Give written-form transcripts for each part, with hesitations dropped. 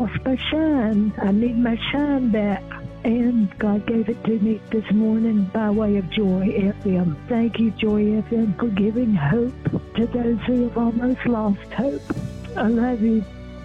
lost my shine. I need my shine back. And God gave it to me this morning by way of Joy FM. Thank you, Joy FM, for giving hope to those who have almost lost hope. I love you.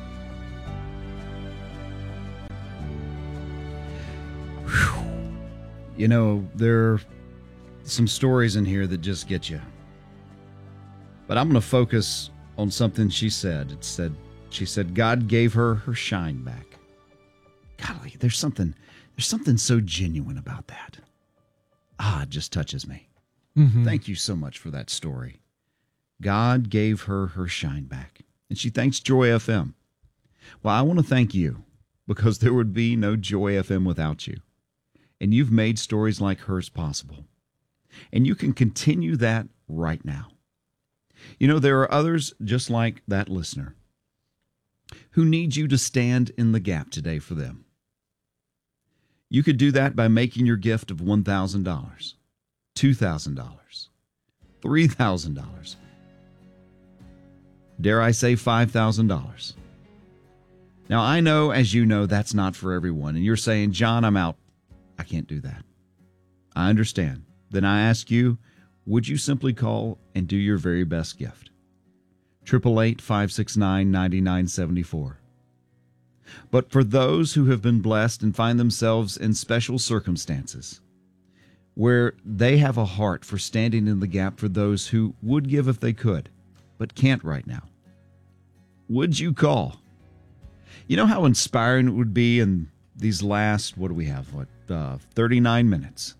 You know, there are some stories in here that just get you. But I'm going to focus on something she said. She said God gave her her shine back. Golly, there's something so genuine about that. It just touches me. Mm-hmm. Thank you so much for that story. God gave her her shine back. And she thanks Joy FM. Well, I want to thank you because there would be no Joy FM without you. And you've made stories like hers possible. And you can continue that right now. You know, there are others just like that listener who need you to stand in the gap today for them. You could do that by making your gift of $1,000, $2,000, $3,000. Dare I say $5,000? Now, I know, as you know, that's not for everyone. And you're saying, John, I'm out. I can't do that. I understand. Then I ask you, would you simply call and do your very best gift? 888-569-9974. But for those who have been blessed and find themselves in special circumstances where they have a heart for standing in the gap for those who would give if they could, but can't right now, would you call? You know how inspiring it would be in these last, 39 minutes,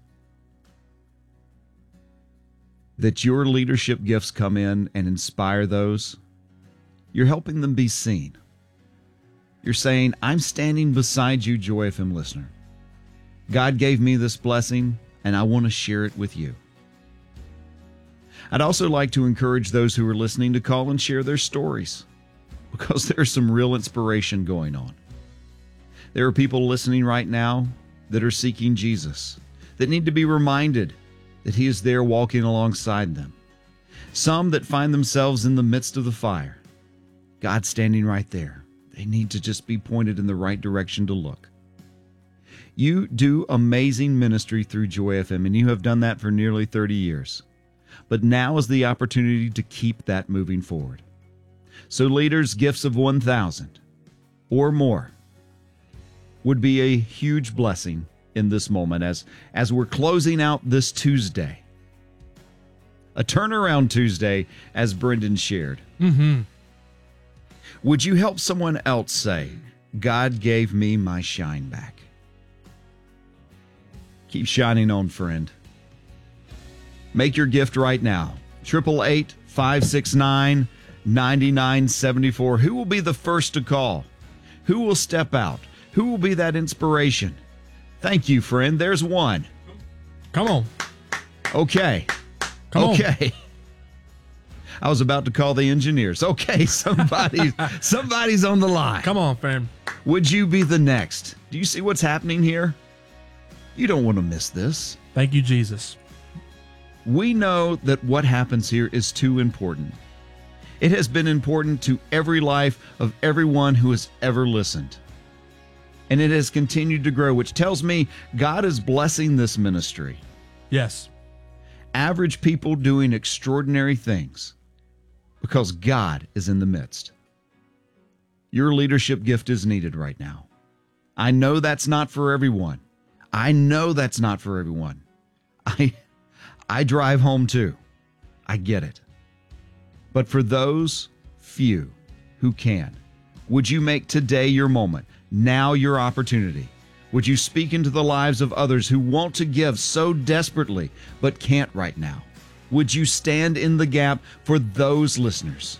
that your leadership gifts come in and inspire those? You're helping them be seen. You're saying, I'm standing beside you, Joy FM listener. God gave me this blessing, and I want to share it with you. I'd also like to encourage those who are listening to call and share their stories, because there's some real inspiration going on. There are people listening right now that are seeking Jesus, that need to be reminded that He is there walking alongside them. Some that find themselves in the midst of the fire. God's standing right there. They need to just be pointed in the right direction to look. You do amazing ministry through Joy FM, and you have done that for nearly 30 years. But now is the opportunity to keep that moving forward. So leaders, gifts of 1,000 or more would be a huge blessing in this moment as we're closing out this Tuesday. A turnaround Tuesday, as Brendan shared. Mm-hmm. Would you help someone else say, God gave me my shine back? Keep shining on, friend. Make your gift right now. 888-569-9974. Who will be the first to call? Who will step out? Who will be that inspiration? Thank you, friend. There's one. Come on. Okay. Come on. I was about to call the engineers. Okay, somebody's on the line. Come on, fam. Would you be the next? Do you see what's happening here? You don't want to miss this. Thank you, Jesus. We know that what happens here is too important. It has been important to every life of everyone who has ever listened. And it has continued to grow, which tells me God is blessing this ministry. Yes. Average people doing extraordinary things because God is in the midst. Your leadership gift is needed right now. I know that's not for everyone. I drive home too. I get it. But for those few who can, would you make today your moment, now your opportunity? Would you speak into the lives of others who want to give so desperately but can't right now? Would you stand in the gap for those listeners?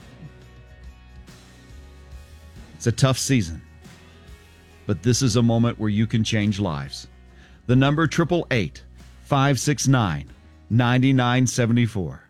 It's a tough season, but this is a moment where you can change lives. The number 888-569-9974.